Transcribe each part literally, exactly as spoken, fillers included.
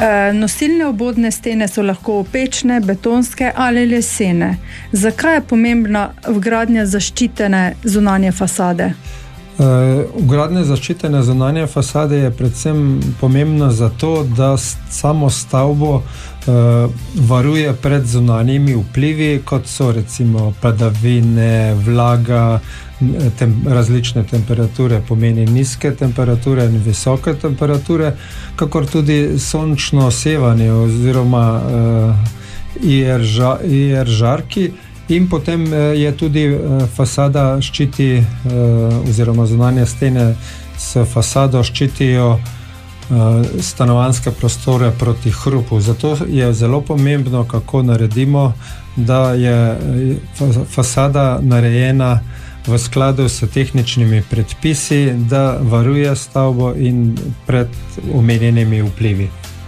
Nosilne obodne stene so lahko opečne, betonske ali lesene. Zakaj je pomembna vgradnja zaščitene zunanje fasade? Vgradnja zaščitene zunanje fasade je predvsem pomembna zato, da samo stavbo varuje pred zunanjimi vplivi, kot so recimo padavine, vlaga, tem, različne temperature, pomeni nizke temperature in visoke temperature, kakor tudi sončno sevanje oziroma uh, I R, ža, I R žarki. In potem je tudi fasada ščiti, oziroma zunanje stene s fasado ščitijo stanovanjske prostore proti hrupu. Zato je zelo pomembno, kako naredimo, da je fasada narejena v skladu s tehničnimi predpisi, da varuje stavbo in pred omenjenimi vplivi.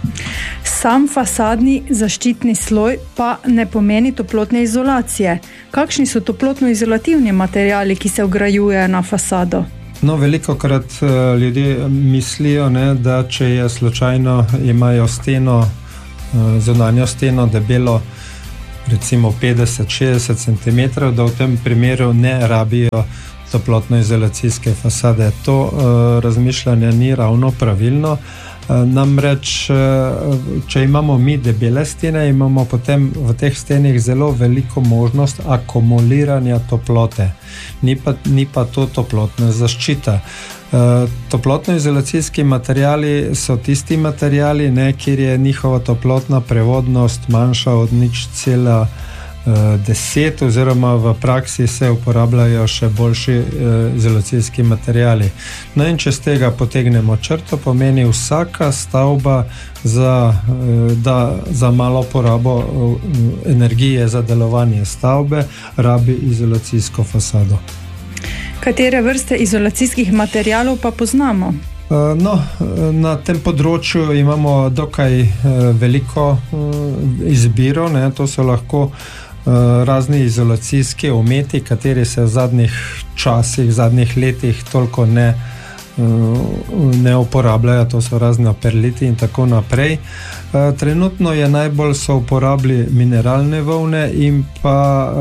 Sam fasadni zaščitni sloj pa ne pomeni toplotne izolacije. Kakšni so toplotno-izolativni materiali, ki se vgrajujejo na fasado? No, velikokrat uh, ljudje mislijo, ne, da če je slučajno imajo steno, uh, zunanjo steno debelo recimo petdeset do šestdeset centimetrov, da v tem primeru ne rabijo toplotno-izolacijske fasade. To uh, razmišljanje ni ravno pravilno. Namreč, če imamo mi debele stene, imamo potem v teh stenih zelo veliko možnost akumuliranja toplote. Ni pa, ni pa to toplotna zaščita. Toplotno-izolacijski materiali so tisti materiali, ne, kjer je njihova toplotna prevodnost manjša od nič cela deset, oziroma v praksi se uporabljajo še boljši izolacijski materiali. No in če z tega potegnemo črto, pomeni vsaka stavba za, da, za malo porabo energije za delovanje stavbe rabi izolacijsko fasado. Katere vrste izolacijskih materialov pa poznamo? No, na tem področju imamo dokaj veliko izbiro, ne, to so lahko razni izolacijski ometi, kateri se v zadnjih časih, v zadnjih letih toliko ne, ne uporabljajo, to so razne perliti in tako naprej. Trenutno je najbolj so uporabili mineralne volne in pa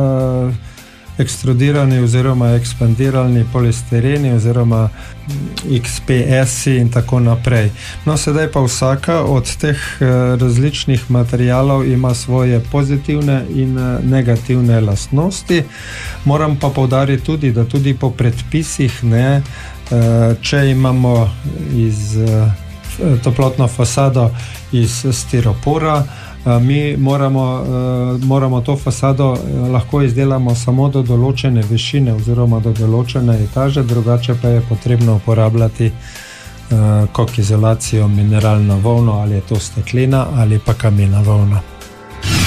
ekstrudirani oziroma ekspandirani polistireni oziroma X P S-i in tako naprej. No, sedaj pa vsaka od teh različnih materialov ima svoje pozitivne in negativne lastnosti. Moram pa poudariti tudi, da tudi po predpisih, ne, če imamo iz toplotno fasado iz stiropora, mi moramo, moramo to fasado lahko izdelamo samo do določene višine oziroma do določene etaže, drugače pa je potrebno uporabljati kot izolacijo mineralno volno, ali je to steklina ali pa kamena volna.